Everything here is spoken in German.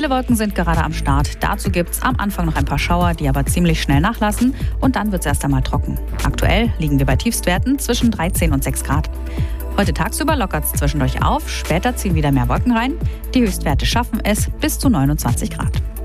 Viele Wolken sind gerade am Start. Dazu gibt es am Anfang noch ein paar Schauer, die aber ziemlich schnell nachlassen. Und dann wird es erst einmal trocken. Aktuell liegen wir bei Tiefstwerten zwischen 13 und 6 Grad. Heute tagsüber lockert es zwischendurch auf, später ziehen wieder mehr Wolken rein. Die Höchstwerte schaffen es bis zu 29 Grad.